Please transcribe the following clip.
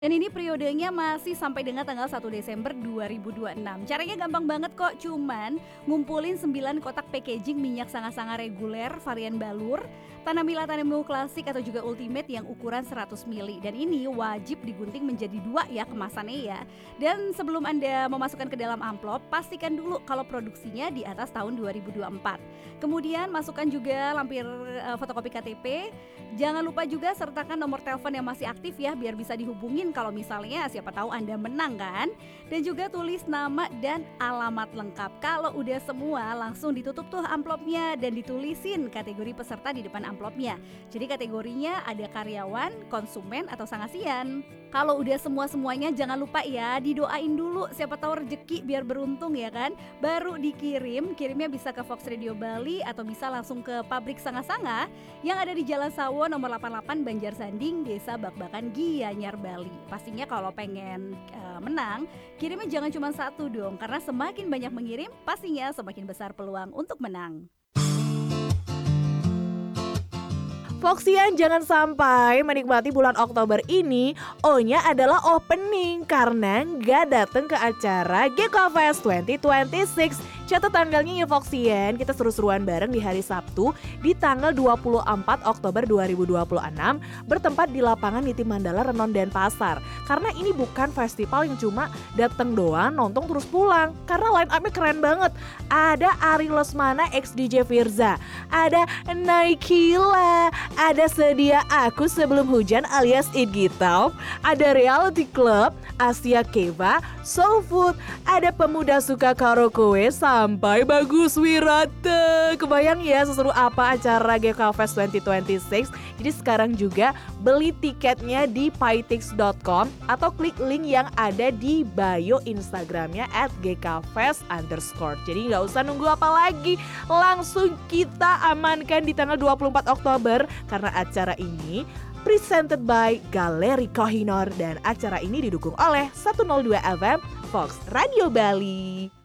Dan ini periodenya masih sampai dengan tanggal 1 Desember 2026. Caranya gampang banget kok, cuman ngumpulin 9 kotak packaging minyak sanga-sanga reguler varian balur, Tanamila Tanemu klasik atau juga ultimate yang ukuran 100 mili. Dan ini wajib digunting menjadi dua ya kemasannya ya. Dan sebelum Anda memasukkan ke dalam amplop, pastikan dulu kalau produksinya di atas tahun 2024. Kemudian masukkan juga lampir fotokopi KTP. Jangan lupa juga sertakan nomor telepon yang masih aktif ya biar bisa dihubungin kalau misalnya siapa tahu Anda menang kan. Dan juga tulis nama dan alamat lengkap. Kalau udah semua langsung ditutup tuh amplopnya dan ditulisin kategori peserta di depan amplopnya. Jadi kategorinya ada karyawan, konsumen atau sangasian. Kalau udah semua-semuanya jangan lupa ya didoain dulu siapa tahu rezeki biar beruntung ya kan. Baru dikirim, kirimnya bisa ke Fox Radio Bali atau bisa langsung ke pabrik sanga-sanga yang ada di Jalan Sawo nomor 88 Banjarsanding, Desa Bakbakan Gianyar Bali. Pastinya kalau pengen menang, kirimnya jangan cuma satu dong karena semakin banyak mengirim pastinya semakin besar peluang untuk menang. Foxian jangan sampai menikmati bulan Oktober ini O-nya adalah opening karena nggak datang ke acara GK Fest 2026. Catat tanggalnya ya Foxian, kita seru-seruan bareng di hari Sabtu di tanggal 24 Oktober 2026 bertempat di lapangan Niti Mandala Renon Denpasar. Karena ini bukan festival yang cuma datang doang nonton terus pulang, karena line up-nya keren banget. Ada Ari Lesmana x DJ Firza, ada Naikila, ada Sedia Aku Sebelum Hujan alias It Gitau, ada Reality Club, Asia Keva, Soul Food, ada Pemuda Suka Karaoke sampai Bagus Wirata. Kebayang ya seseru apa acara GK Fest 2026? Jadi sekarang juga beli tiketnya di pytix.com atau klik link yang ada di bio Instagramnya @gkfest_. Jadi nggak usah nunggu apa lagi, langsung kita amankan di tanggal 24 Oktober karena acara ini presented by Galeri Kohinoor dan acara ini didukung oleh 102 FM Fox Radio Bali.